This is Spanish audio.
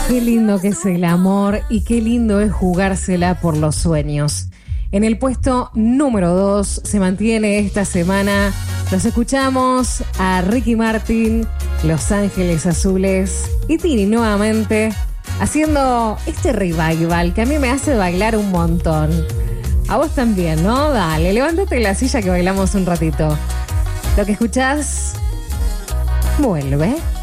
Qué lindo que es el amor y qué lindo es jugársela por los sueños. En el puesto número 2 se mantiene esta semana. Los escuchamos a Ricky Martin, Los Ángeles Azules y Tini nuevamente haciendo este revival que a mí me hace bailar un montón. A vos también, ¿no? Dale, levántate de la silla que bailamos un ratito. Lo que escuchás vuelve.